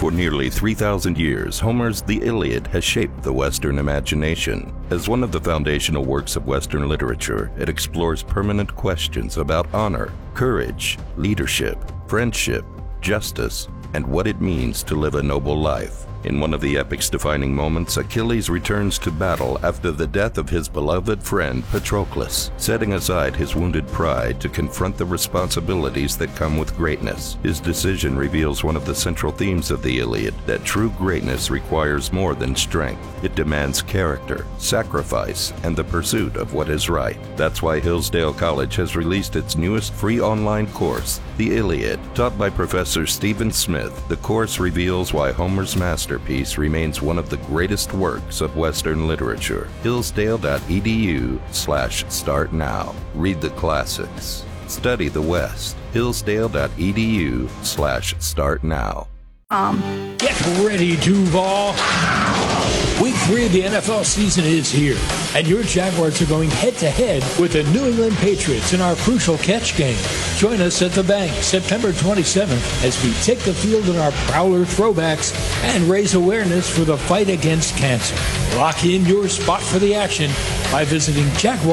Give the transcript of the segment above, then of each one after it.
For nearly 3,000 years, Homer's The Iliad has shaped the Western imagination. As one of the foundational works of Western literature, it explores permanent questions about honor, courage, leadership, friendship, justice, and what it means to live a noble life. In one of the epic's defining moments, Achilles returns to battle after the death of his beloved friend Patroclus, setting aside his wounded pride to confront the responsibilities that come with greatness. His decision reveals one of the central themes of the Iliad, that true greatness requires more than strength. It demands character, sacrifice, and the pursuit of what is right. That's why Hillsdale College has released its newest free online course, The Iliad. Taught by Professor Stephen Smith, the course reveals why Homer's masterpiece remains one of the greatest works of Western literature. Hillsdale.edu/start now. Read the classics. Study the West. Hillsdale.edu/start now. Get ready, Duval. Week 3 of the NFL season is here, and your Jaguars are going head-to-head with the New England Patriots in our Crucial Catch game. Join us at the Bank September 27th as we take the field in our Prowler throwbacks and raise awareness for the fight against cancer. Lock in your spot for the action by visiting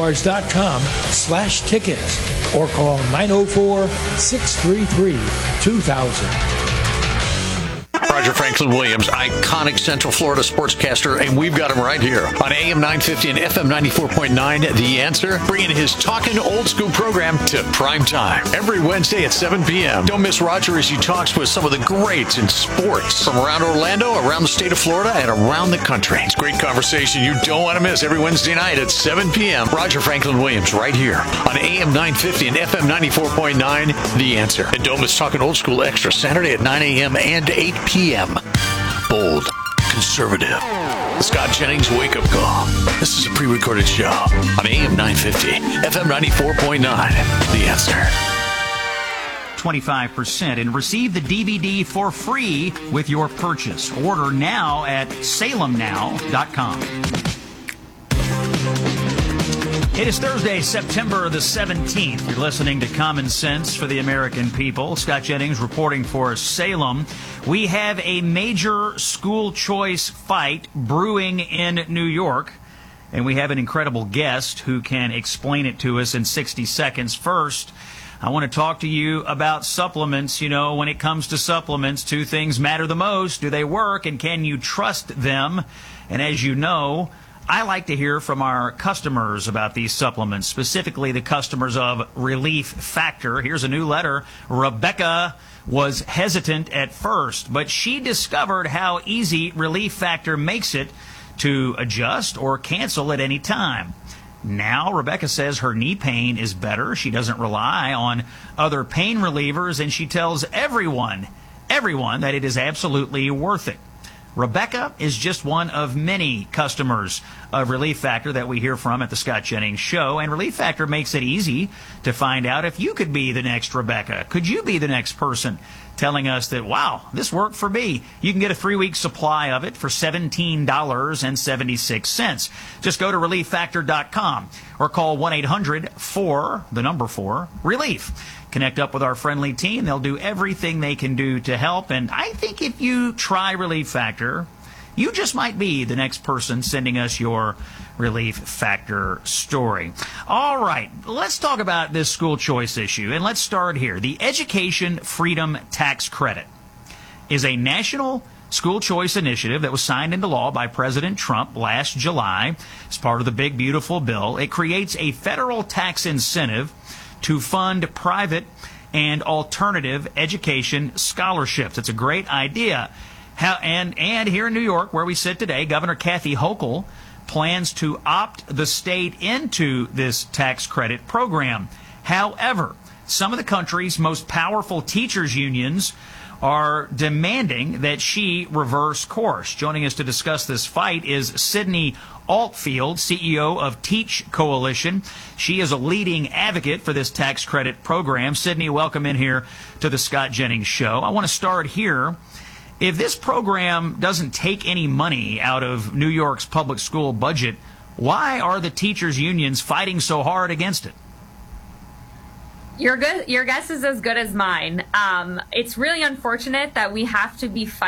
jaguars.com/tickets or call 904-633-2000. Roger Franklin Williams, iconic Central Florida sportscaster, and we've got him right here on AM 950 and FM 94.9, The Answer, bringing his Talkin' Old School program to prime time every Wednesday at 7 p.m. Don't miss Roger as he talks with some of the greats in sports from around Orlando, around the state of Florida, and around the country. It's a great conversation you don't want to miss every Wednesday night at 7 p.m. Roger Franklin Williams right here on AM 950 and FM 94.9, The Answer. And don't miss Talkin' Old School Extra Saturday at 9 a.m. and 8 p.m. Bold, conservative. The Scott Jennings Wake Up Call. This is a pre-recorded show on AM 950, FM 94.9. The Answer. 25% and receive the DVD for free with your purchase. Order now at salemnow.com. It is Thursday, September the 17th. You're listening to Common Sense for the American People. Scott Jennings reporting for Salem. We have a major school choice fight brewing in New York, and we have an incredible guest who can explain it to us in 60 seconds. First, I want to talk to you about supplements. You know, when it comes to supplements, two things matter the most. Do they work, and can you trust them? And as you know, I like to hear from our customers about these supplements, specifically the customers of Relief Factor. Here's a new letter. Rebecca was hesitant at first, but she discovered how easy Relief Factor makes it to adjust or cancel at any time. Now, Rebecca says her knee pain is better. She doesn't rely on other pain relievers, and she tells everyone that it is absolutely worth it. Rebecca is just one of many customers of Relief Factor that we hear from at the Scott Jennings Show, and Relief Factor makes it easy to find out if you could be the next Rebecca. Could you be the next person telling us that, wow, this worked for me? You can get a 3-week supply of it for $17.76. Just go to ReliefFactor.com or call 1-800-4-RELIEF. Connect up with our friendly team. They'll do everything they can do to help. And I think if you try Relief Factor, you just might be the next person sending us your Relief Factor story. All right, let's talk about this school choice issue. And let's start here. The Education Freedom Tax Credit is a national school choice initiative that was signed into law by President Trump last July as part of the Big Beautiful Bill. It creates a federal tax incentive to fund private and alternative education scholarships. It's a great idea. And here in New York, where we sit today, Governor Kathy Hochul plans to opt the state into this tax credit program. However, some of the country's most powerful teachers' unions are demanding that she reverse course. Joining us to discuss this fight is Sydney Altfield, CEO of Teach Coalition. She is a leading advocate for this tax credit program. Sydney, welcome in here to the Scott Jennings Show. I want to start here. If this program doesn't take any money out of New York's public school budget, why are the teachers' unions fighting so hard against it? Your guess is as good as mine. It's really unfortunate that we have to be fighting